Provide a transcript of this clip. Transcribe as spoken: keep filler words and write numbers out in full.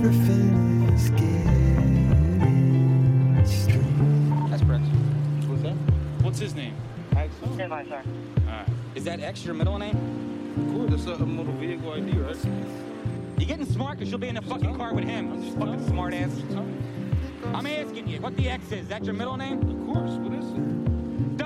everything is getting strange. That's Prince. What's that? What's his name? Axel? Stand by, sir. Alright. Is that X your middle name? Of course, that's a motor vehicle I D, right? You getting smart because you'll be in the fucking car with him. I'm just Fucking telling smart you. ass. I'm just telling you. I'm asking you, what the X is? Is that your middle name? Of course, what is it?